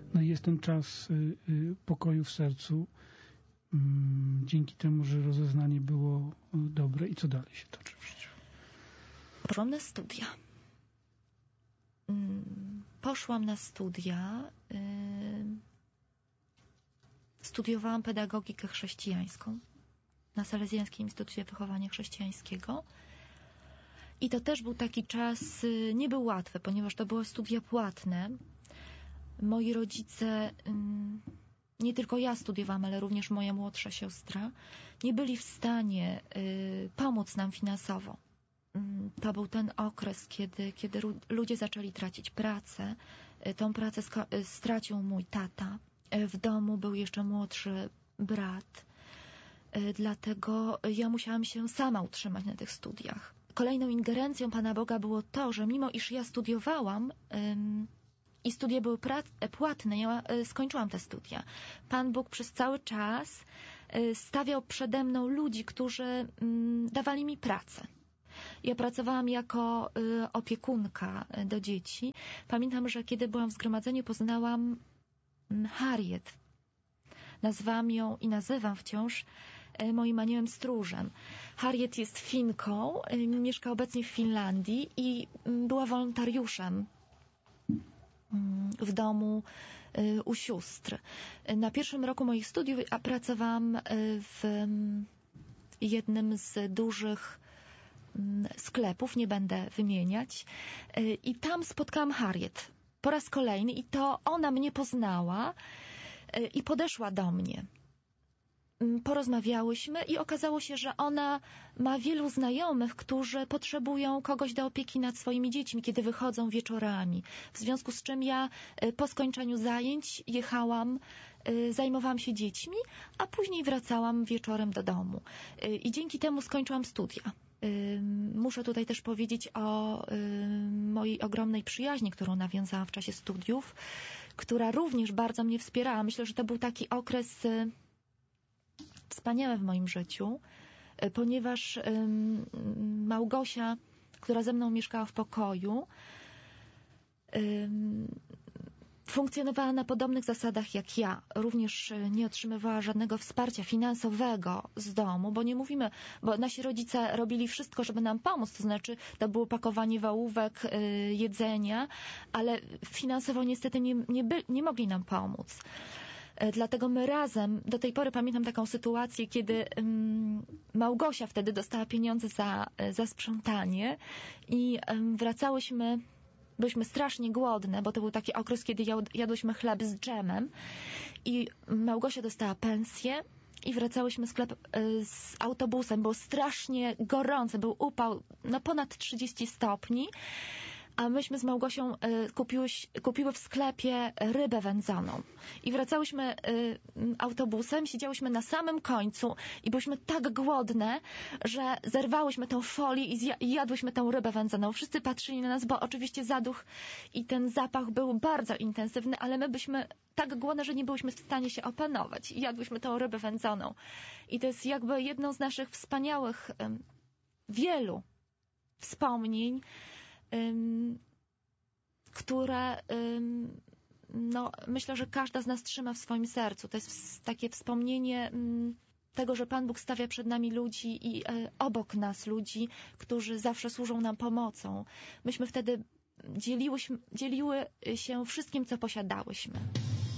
No i jest ten czas pokoju w sercu, dzięki temu, że rozeznanie było dobre. I co dalej się toczy w życiu? Poszłam na studia. Studiowałam pedagogikę chrześcijańską na Salezjańskim Instytucie Wychowania Chrześcijańskiego. I to też był taki czas, nie był łatwy, ponieważ to były studia płatne. Moi rodzice, nie tylko ja studiowałam, ale również moja młodsza siostra, nie byli w stanie pomóc nam finansowo. To był ten okres, kiedy ludzie zaczęli tracić pracę. Tą pracę stracił mój tata. W domu był jeszcze młodszy brat. Dlatego ja musiałam się sama utrzymać na tych studiach. Kolejną ingerencją Pana Boga było to, że mimo iż ja studiowałam i studia były płatne, ja skończyłam te studia. Pan Bóg przez cały czas stawiał przede mną ludzi, którzy dawali mi pracę. Ja pracowałam jako opiekunka do dzieci. Pamiętam, że kiedy byłam w zgromadzeniu, poznałam Harriet. Nazwałam ją i nazywam wciąż moim aniołem stróżem. Harriet jest Finką, mieszka obecnie w Finlandii i była wolontariuszem w domu u sióstr. Na pierwszym roku moich studiów pracowałam w jednym z dużych sklepów, nie będę wymieniać, i tam spotkałam Harriet po raz kolejny i to ona mnie poznała i podeszła do mnie. Porozmawiałyśmy i okazało się, że ona ma wielu znajomych, którzy potrzebują kogoś do opieki nad swoimi dziećmi, kiedy wychodzą wieczorami. W związku z czym ja po skończeniu zajęć jechałam, zajmowałam się dziećmi, a później wracałam wieczorem do domu. I dzięki temu skończyłam studia. Muszę tutaj też powiedzieć o mojej ogromnej przyjaźni, którą nawiązałam w czasie studiów, która również bardzo mnie wspierała. Myślę, że to był taki okres wspaniały w moim życiu, ponieważ Małgosia, która ze mną mieszkała w pokoju, funkcjonowała na podobnych zasadach jak ja. Również nie otrzymywała żadnego wsparcia finansowego z domu, bo nasi rodzice robili wszystko, żeby nam pomóc, to znaczy to było pakowanie wałówek, jedzenia, ale finansowo niestety nie mogli nam pomóc. Dlatego my razem, do tej pory pamiętam taką sytuację, kiedy Małgosia wtedy dostała pieniądze za sprzątanie i byliśmy strasznie głodne, bo to był taki okres, kiedy jadłyśmy chleb z dżemem i Małgosia dostała pensję i wracałyśmy z autobusem. Było strasznie gorące, był upał ponad 30 stopni, a myśmy z Małgosią kupiły w sklepie rybę wędzoną. I wracałyśmy autobusem, siedziałyśmy na samym końcu i byłyśmy tak głodne, że zerwałyśmy tą folię i jadłyśmy tą rybę wędzoną. Wszyscy patrzyli na nas, bo oczywiście zaduch i ten zapach był bardzo intensywny, ale my byliśmy tak głodne, że nie byłyśmy w stanie się opanować. I jadłyśmy tą rybę wędzoną. I to jest jakby jedną z naszych wspaniałych, wielu wspomnień, które myślę, że każda z nas trzyma w swoim sercu. To jest takie wspomnienie tego, że Pan Bóg stawia przed nami ludzi i obok nas ludzi, którzy zawsze służą nam pomocą. Myśmy wtedy dzieliły się wszystkim, co posiadałyśmy.